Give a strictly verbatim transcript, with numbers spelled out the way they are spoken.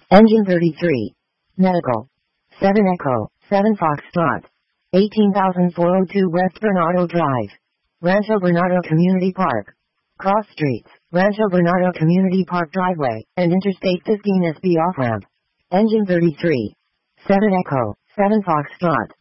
Engine thirty-three. Medical. seven Echo, seven Foxtrot. eighteen thousand four hundred two West Bernardo Drive. Rancho Bernardo Community Park. Cross streets, Rancho Bernardo Community Park driveway, and Interstate fifteen S B off-ramp. Engine thirty-three. seven Echo, seven Foxtrot.